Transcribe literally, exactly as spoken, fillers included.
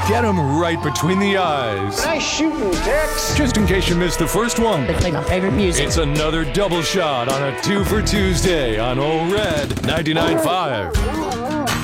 Get them right between the eyes. Nice shooting, Tex. Just in case you missed the first one. They play my favorite music. It's another double shot on a two for Tuesday on Old Red ninety-nine point five.